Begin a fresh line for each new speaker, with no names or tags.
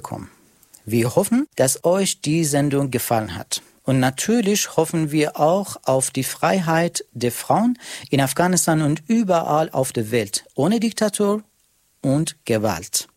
bekommen. Wir hoffen, dass euch die Sendung gefallen hat. Und natürlich hoffen wir auch auf die Freiheit der Frauen in Afghanistan und überall auf der Welt, ohne Diktatur und Gewalt.